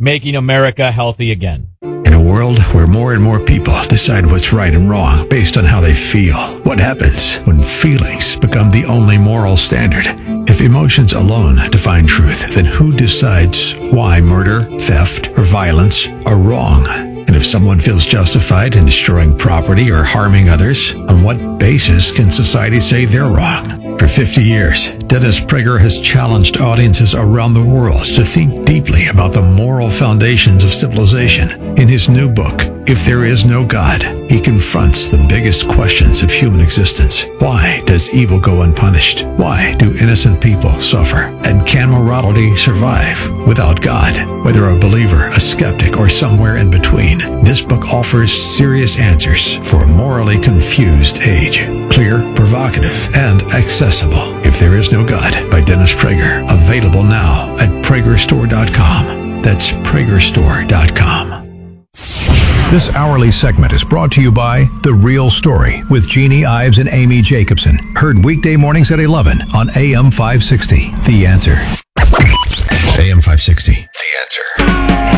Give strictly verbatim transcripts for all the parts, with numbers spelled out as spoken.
making America healthy again. In a world where more and more people decide what's right and wrong based on how they feel, what happens when feelings become the only moral standard? If emotions alone define truth, then who decides why murder, theft, or violence are wrong? And if someone feels justified in destroying property or harming others, on what basis can society say they're wrong? For fifty years, Dennis Prager has challenged audiences around the world to think deeply about the moral foundations of civilization. In his new book, If There Is No God, he confronts the biggest questions of human existence. Why does evil go unpunished? Why do innocent people suffer? And can morality survive without God? Whether a believer, a skeptic, or somewhere in between, this book offers serious answers for a morally confused age. Clear, provocative, and accessible. If There Is No God by Dennis Prager. Available now at Prager Store dot com. That's Prager Store dot com. This hourly segment is brought to you by The Real Story with Jeannie Ives and Amy Jacobson. Heard weekday mornings at eleven on A M five sixty. The Answer. A M five sixty. The Answer.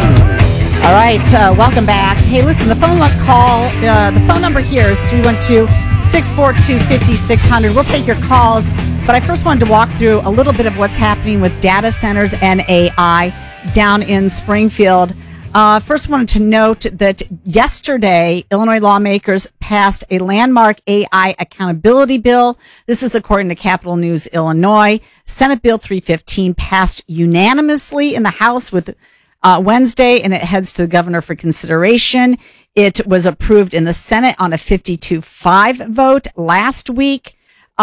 All right, uh, welcome back. Hey, listen, the phone call, uh, the phone number here is three one two, six four two, five six zero zero. We'll take your calls, but I first wanted to walk through a little bit of what's happening with data centers and A I down in Springfield. Uh, first, wanted to note that yesterday, Illinois lawmakers passed a landmark A I accountability bill. This is according to Capital News Illinois. Senate Bill three fifteen passed unanimously in the House with uh, Wednesday, and it heads to the governor for consideration. It was approved in the Senate on a fifty-two five vote last week.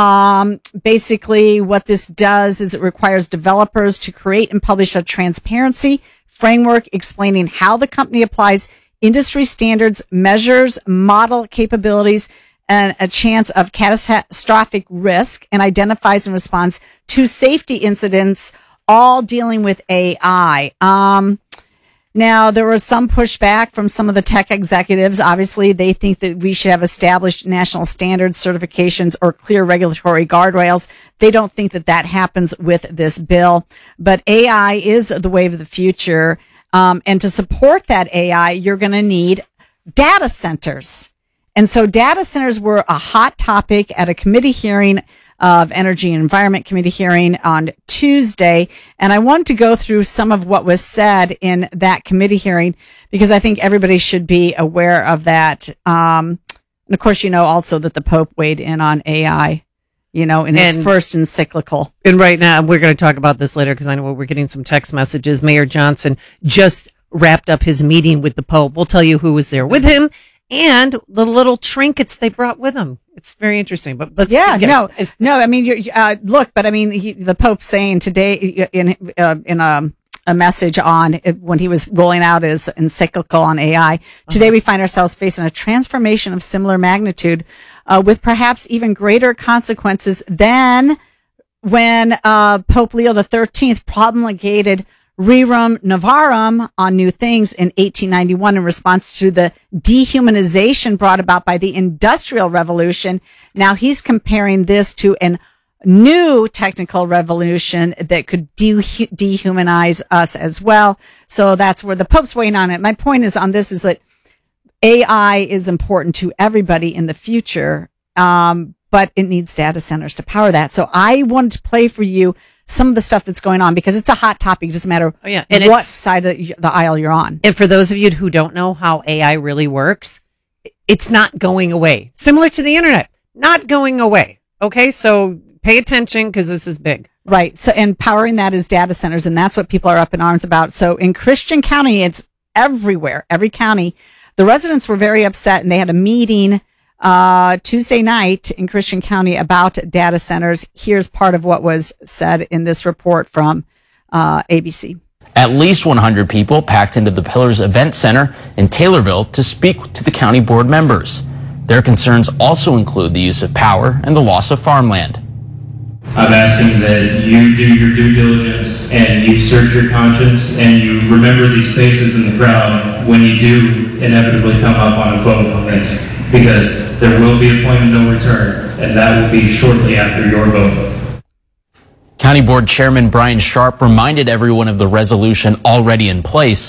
Um, basically, what this does is it requires developers to create and publish a transparency framework explaining how the company applies industry standards, measures, model capabilities, and a chance of catastrophic risk, and identifies and responds to safety incidents, all dealing with A I. Um, Now, there was some pushback from some of the tech executives. Obviously, they think that we should have established national standards, certifications, or clear regulatory guardrails. They don't think that that happens with this bill. But A I is the wave of the future. Um, and to support that A I, you're going to need data centers. And so data centers were a hot topic at a committee hearing of Energy and Environment Committee hearing on Tuesday. And I wanted to go through some of what was said in that committee hearing because I think everybody should be aware of that. Um, and of course, you know also that the Pope weighed in on A I, you know, in his and, first encyclical. And right now, we're going to talk about this later because I know we're getting some text messages. Mayor Johnson just wrapped up his meeting with the Pope. We'll tell you who was there with him and the little trinkets they brought with them. It's very interesting, but let's yeah, get, no, no. I mean, you're, uh, look, but I mean, he, the Pope's saying today in uh, in a, a message on when he was rolling out his encyclical on A I. Today, uh-huh. we find ourselves facing a transformation of similar magnitude, uh, with perhaps even greater consequences than when uh, Pope Leo the thirteenth promulgated Rerum Novarum on new things in eighteen ninety-one in response to the dehumanization brought about by the Industrial Revolution. Now he's comparing this to a new technical revolution that could de- dehumanize us as well. So that's where the Pope's weighing on it. My point is on this is that A I is important to everybody in the future, um, but it needs data centers to power that. So I wanted to play for you some of the stuff that's going on because it's a hot topic. It doesn't matter oh, yeah. and what side of the aisle you're on. And for those of you who don't know how A I really works, it's not going away. Similar to the internet, not going away. Okay, so pay attention because this is big. Right. So, and powering that is data centers, and that's what people are up in arms about. So in Christian County, it's everywhere, every county. The residents were very upset, and they had a meeting Uh, Tuesday night in Christian County about data centers. Here's part of what was said in this report from uh, A B C. At least one hundred people packed into the Pillars Event Center in Taylorville to speak to the county board members. Their concerns also include the use of power and the loss of farmland. I'm asking that you do your due diligence and you search your conscience and you remember these faces in the crowd when you do inevitably come up on a vote on this, because there will be a point of no return, and that will be shortly after your vote. County Board Chairman Brian Sharp reminded everyone of the resolution already in place